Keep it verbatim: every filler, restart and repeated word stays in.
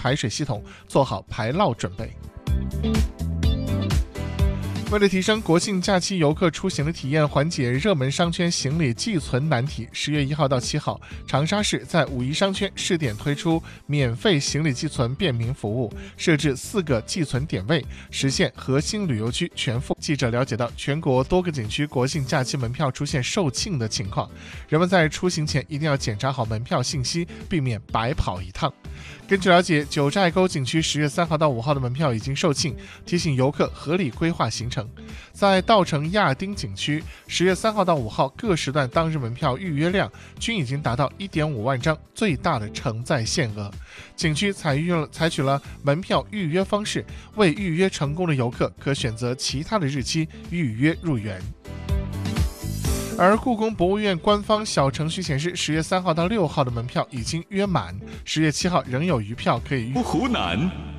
排水系统做好排涝准备。为了提升国庆假期游客出行的体验，缓解热门商圈行李寄存难题，十月一号到七号，长沙市在五一商圈试点推出免费行李寄存便民服务，设置四个寄存点位，实现核心旅游区全覆。记者了解到，全国多个景区国庆假期门票出现售罄的情况，人们在出行前一定要检查好门票信息，避免白跑一趟。根据了解，九寨沟景区十月三号到五号的门票已经售罄，提醒游客合理规划行程。在稻城亚丁景区，十月三号到五号各时段当日门票预约量均已经达到 一点五万张，最大的承载限额。景区采用了采取了门票预约方式，未预约成功的游客可选择其他的日期预约入园。而故宫博物院官方小程序显示，十月三号到六号的门票已经约满，十月七号仍有余票可以预。 湖南